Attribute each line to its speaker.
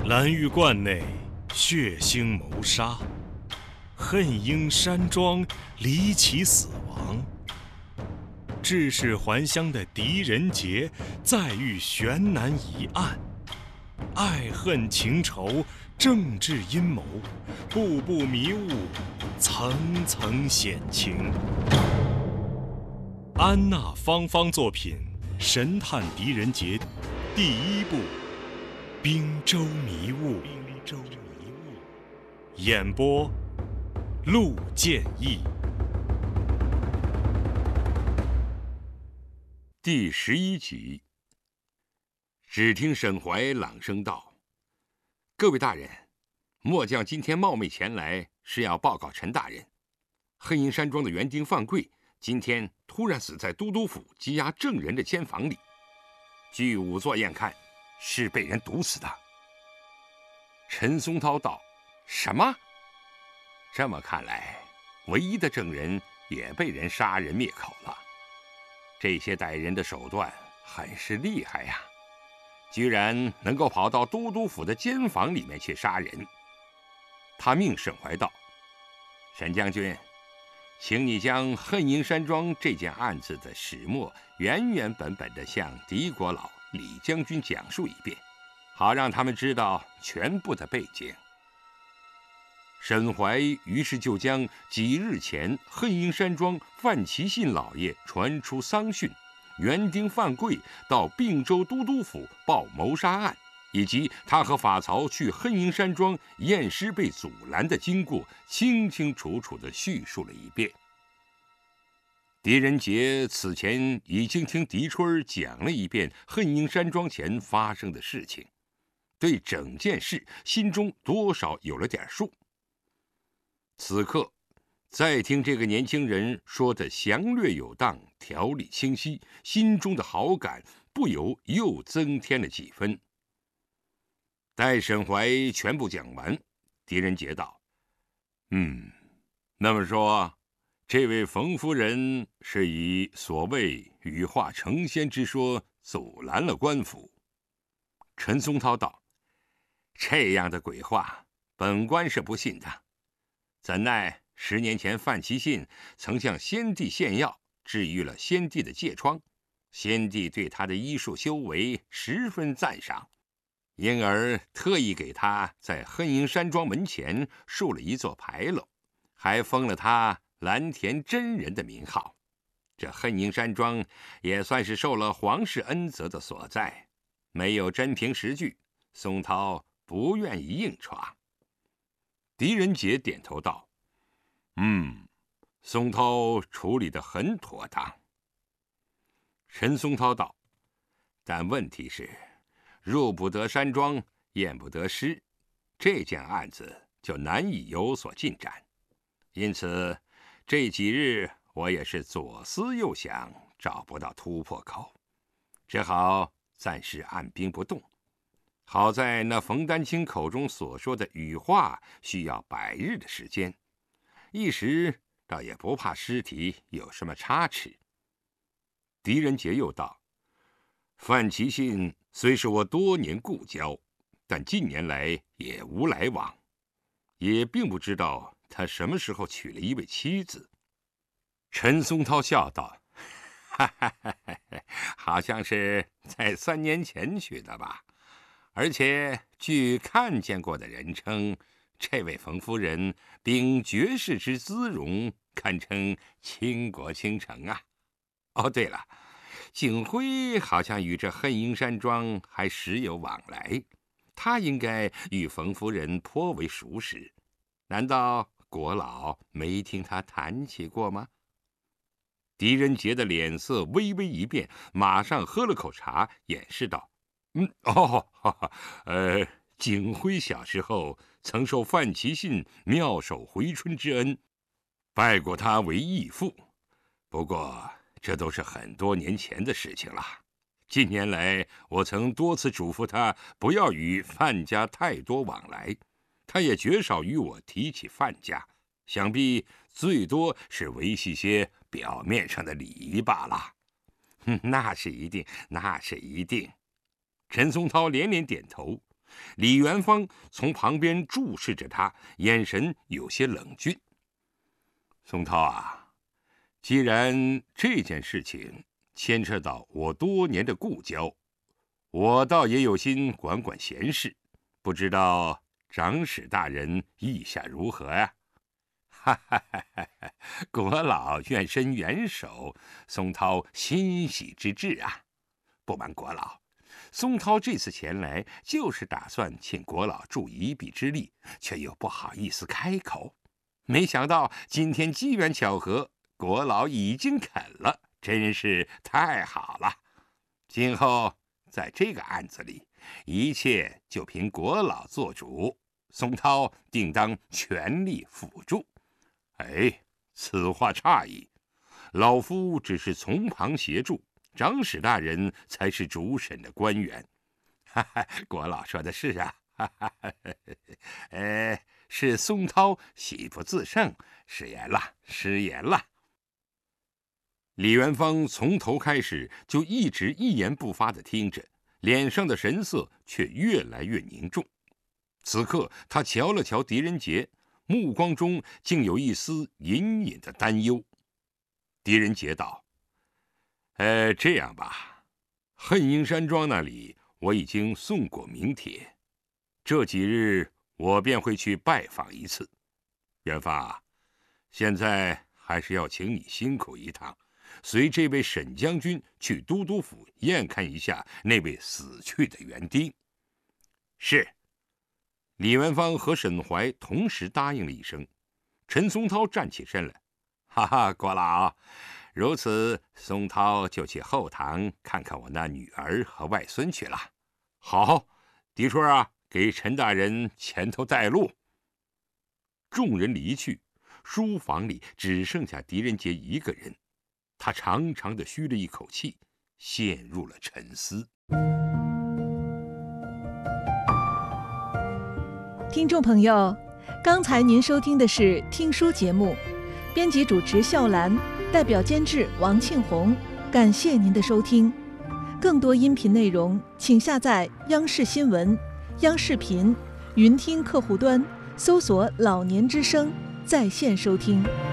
Speaker 1: 蓝玉观内血腥谋杀，恨英山庄离奇死亡。致仕还乡的狄仁杰再遇悬难疑案，爱恨情仇、政治阴谋，步步迷雾，层层险情。安娜芳芳作品《神探狄仁杰》第1部《滨州迷雾》，演播陆建义。
Speaker 2: 第11集。只听沈怀朗声道：“各位大人，末将今天冒昧前来，是要报告陈大人，恨英山庄的园丁范贵今天突然死在都督府羁押证人的监房里，据仵作验看，是被人毒死的。”陈松涛道：“什么？这么看来，唯一的证人也被人杀人灭口了。这些歹人的手段很是厉害呀，居然能够跑到都督府的监房里面去杀人。”他命沈怀道：“沈将军，请你将恨英山庄这件案子的始末原原本本地向狄国老、李将军讲述一遍，好让他们知道全部的背景。”沈怀于是就将几日前恨英山庄范其信老爷传出丧讯，园丁范贵到并州都督府报谋杀案，以及他和法曹去恨英山庄验尸被阻拦的经过，清清楚楚地叙述了一遍。狄仁杰此前已经听狄春讲了一遍恨英山庄前发生的事情，对整件事心中多少有了点数。此刻再听这个年轻人说的详略有当，条理清晰，心中的好感不由又增添了几分。待沈怀全部讲完，狄仁杰道：“那么说，这位冯夫人是以所谓羽化成仙之说阻拦了官府。”陈松涛道：“这样的鬼话，本官是不信的。怎奈10年前范其信曾向先帝献药，治愈了先帝的疥疮，先帝对他的医术修为十分赞赏，因而特意给他在恨英山庄门前竖了一座牌楼，还封了他蓝田真人的名号。这恨英山庄也算是受了皇室恩泽的所在，没有真凭实据，松涛不愿意硬闯。”狄仁杰点头道：“松涛处理得很妥当。”陈松涛道：“但问题是，入不得山庄，验不得尸，这件案子就难以有所进展。因此，这几日我也是左思右想，找不到突破口，只好暂时按兵不动。好在那冯丹青口中所说的羽化需要100日的时间，一时倒也不怕尸体有什么差池。”狄仁杰又道：“范其信虽是我多年故交，但近年来也无来往，也并不知道他什么时候娶了一位妻子。”陈松涛笑道：“好像是在3年前娶的吧？而且据看见过的人称，这位冯夫人秉绝世之姿容，堪称倾国倾城啊。哦，对了，景辉好像与这恨英山庄还时有往来，他应该与冯夫人颇为熟识，难道国老没听他谈起过吗？”狄仁杰的脸色微微一变，马上喝了口茶，掩饰道：“景辉小时候曾受范其信妙手回春之恩，拜过他为义父。不过这都是很多年前的事情了。近年来，我曾多次嘱咐他不要与范家太多往来，他也绝少与我提起范家，想必最多是维系些表面上的礼仪罢了。”“那是一定，那是一定。”陈松涛连连点头， 李元芳从旁边注视着他，眼神有些冷峻。宋涛啊，既然这件事情牵扯到我多年的故交，我倒也有心管管闲事，不知道长史大人意下如何呀？哈哈哈哈！国老愿伸援手，宋涛欣喜之至啊！不瞒国老，宋涛这次前来就是打算请国老助一臂之力，却又不好意思开口。没想到今天机缘巧合，国老已经肯了，真是太好了。今后在这个案子里，一切就凭国老做主，宋涛定当全力辅助。哎，此话差矣，老夫只是从旁协助，长史大人才是主审的官员。哈哈，国老说的是啊，哈哈，是宋涛喜不自胜，失言了，失言了。李元芳从头开始就一直一言不发地听着，脸上的神色却越来越凝重。此刻，他瞧了瞧狄仁杰，目光中竟有一丝隐隐的担忧。狄仁杰道：“这样吧，恨英山庄那里我已经送过名帖，这几日我便会去拜访一次。元芳，现在还是要请你辛苦一趟，随这位沈将军去都督府验看一下那位死去的园丁。”是。李元芳和沈怀同时答应了一声。陈松涛站起身来：“哈哈，国老，如此，松涛就去后堂看看我那女儿和外孙去了。”好，狄春啊，给陈大人前头带路。众人离去，书房里只剩下狄仁杰一个人。他长长的吁了一口气，陷入了沉思。
Speaker 3: 听众朋友，刚才您收听的是听书节目，编辑主持笑兰，代表监制王庆红，感谢您的收听。更多音频内容，请下载央视新闻、央视频、云听客户端，搜索“老年之声”在线收听。